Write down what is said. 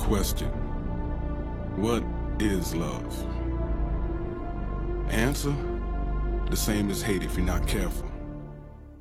question, what is love? Answer, the same as hate if you're not careful.